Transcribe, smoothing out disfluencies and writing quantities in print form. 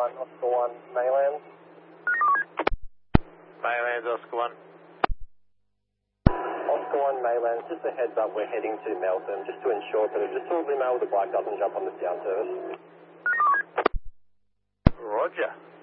Oscar 1, Maylands. Maylands, Oscar 1. Oscar 1, Maylands, just a heads up, we're heading to Melton, just to ensure that a disorderly male with a bike doesn't jump on the sound service. Roger.